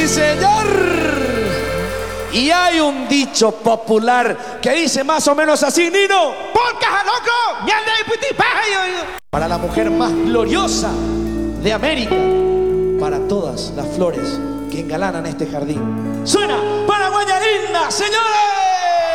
sí señor. Y hay un dicho popular que dice más o menos así, Nino. Para la mujer más gloriosa de América, para todas las flores que engalanan este jardín. Suena Paraguaya linda, señores.